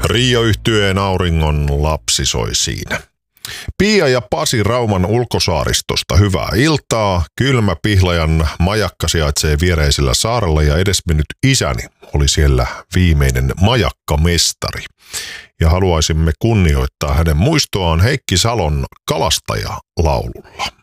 Rio-yhtyeen Auringon lapsi soi siinä. Pia ja Pasi Rauman ulkosaaristosta hyvää iltaa. Kylmä Pihlajan majakka sijaitsee viereisellä saarella ja edesmennyt isäni oli siellä viimeinen majakkamestari. Ja haluaisimme kunnioittaa hänen muistoaan Heikki Salon kalastajalaululla.